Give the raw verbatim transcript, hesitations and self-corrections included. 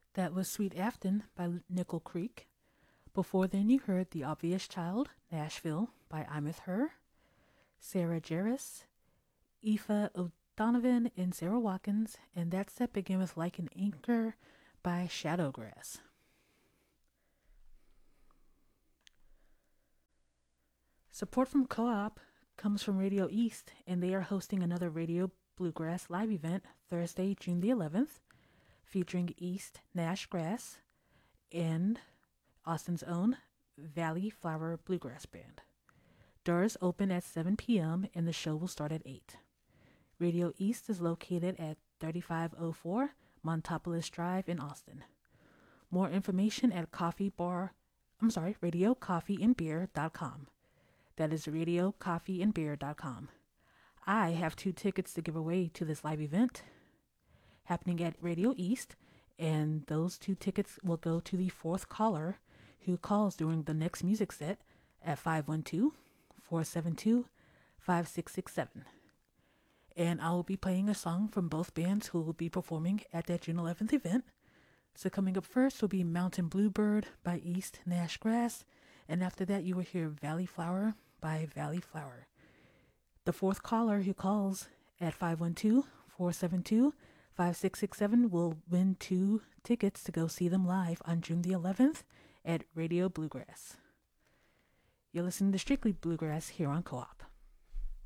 That was Sweet Afton by Nickel Creek. Before then, you heard The Obvious Child, Nashville by I'm With Her, Sarah Jarris, Aoife O'Donovan, and Sarah Watkins, and that set began with Like an Anchor by Shadowgrass. Support from Co-op comes from Radio East, and they are hosting another Radio Bluegrass live event Thursday, June the eleventh, featuring East Nash Grass and Austin's own Valley Flower Bluegrass Band. Doors open at seven p.m. and the show will start at eight. Radio East is located at thirty-five oh four Montopolis Drive in Austin. More information at coffee bar, I'm sorry, radio coffee and beer dot com. That is radio coffee and beer dot com. I have two tickets to give away to this live event happening at Radio East, and those two tickets will go to the fourth caller who calls during the next music set at five one two, four seven two, five six six seven. And I will be playing a song from both bands who will be performing at that June eleventh event. So coming up first will be Mountain Bluebird by East Nash Grass, and after that you will hear Valley Flower by Valley Flower. The fourth caller who calls at five one two, four seven two, five six six seven will win two tickets to go see them live on June the eleventh at Radio Bluegrass. You're listening to Strictly Bluegrass here on Co-op.